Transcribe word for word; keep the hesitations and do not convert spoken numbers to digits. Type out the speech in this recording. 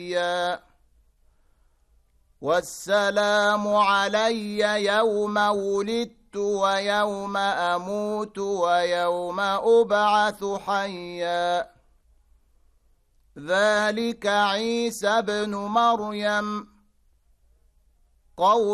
والسلام علي يوم ولدت ويوم أموت ويوم أبعث حيا. ذلك عيسى ابن مريم قول